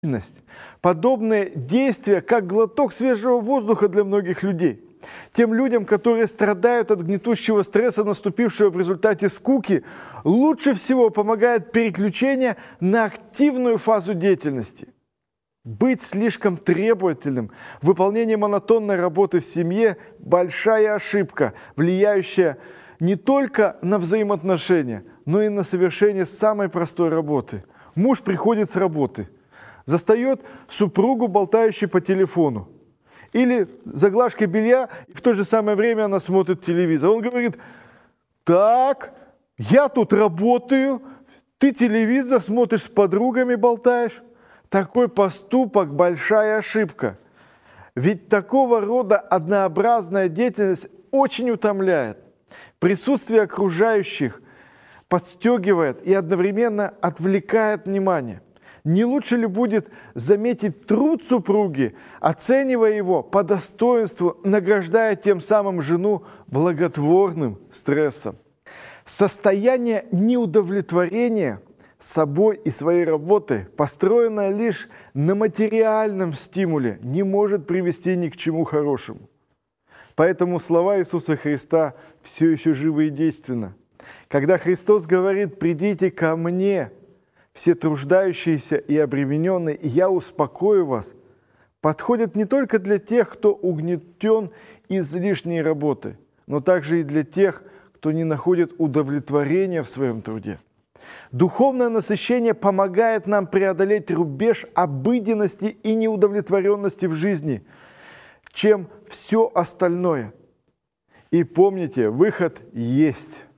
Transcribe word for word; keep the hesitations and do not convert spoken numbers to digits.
Подобные действия, как глоток свежего воздуха для многих людей. Тем людям, которые страдают от гнетущего стресса, наступившего в результате скуки, лучше всего помогает переключение на активную фазу деятельности. Быть слишком требовательным в выполнении монотонной работы в семье – большая ошибка, влияющая не только на взаимоотношения, но и на совершение самой простой работы. Муж приходит с работы, застает супругу, болтающей по телефону, или за глажкой белья, и в то же самое время она смотрит телевизор. Он говорит: так, я тут работаю, ты телевизор смотришь, с подругами болтаешь. Такой поступок – большая ошибка. Ведь такого рода однообразная деятельность очень утомляет. Присутствие окружающих подстегивает и одновременно отвлекает внимание. Не лучше ли будет заметить труд супруги, оценивая его по достоинству, награждая тем самым жену благотворным стрессом? Состояние неудовлетворения собой и своей работой, построенное лишь на материальном стимуле, не может привести ни к чему хорошему. Поэтому слова Иисуса Христа все еще живы и действенны. Когда Христос говорит: «Придите ко мне, все труждающиеся и обремененные, и я успокою вас», подходит не только для тех, кто угнетен излишней работой, но также и для тех, кто не находит удовлетворения в своем труде. Духовное насыщение помогает нам преодолеть рубеж обыденности и неудовлетворенности в жизни, чем все остальное. И помните, выход есть.